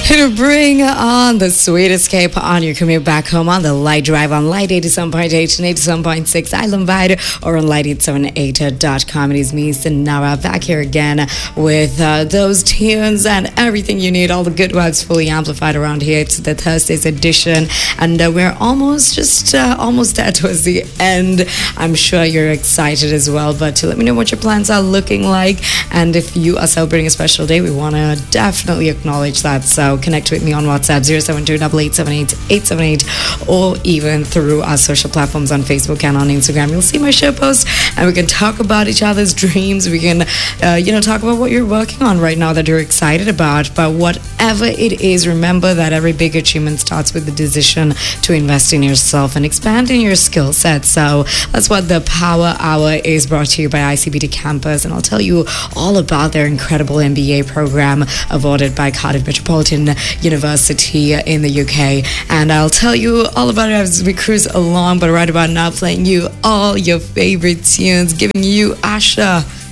To bring on the sweet escape on your commute back home on the light drive on Light 87.8 and 87.6 Island Wide or on light878.com. It is me, Sinara, back here again with those tunes and everything you need, all the good vibes fully amplified around here. It's the Thursday's edition, and we're almost there towards the end. I'm sure you're excited as well, but let me know what your plans are looking like, and if you are celebrating a special day, we want to definitely acknowledge that. So connect with me on WhatsApp 072-8878-878 or even through our social platforms on Facebook and on Instagram. You'll see my show posts and we can talk about each other's dreams. We can talk about what you're working on right now that you're excited about. But whatever it is, remember that every big achievement starts with the decision to invest in yourself and expand in your skill set. So that's what the Power Hour is, brought to you by ICBT Campus, and I'll tell you all about their incredible MBA program awarded by Cardiff Metropolitan University in the UK, and I'll tell you all about it as we cruise along. But right about now, playing you all your favorite tunes, giving you Asha